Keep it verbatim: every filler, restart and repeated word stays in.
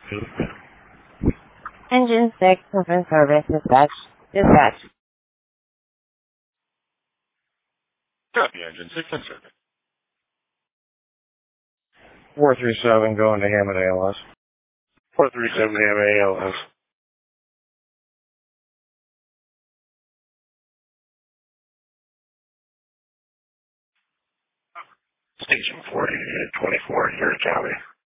Engine six, open service, dispatch. Dispatch. Copy, Engine six, in service. four three seven going to Hammond A L S. four three seven Hammond A L S. Station forty, twenty-four, here, County.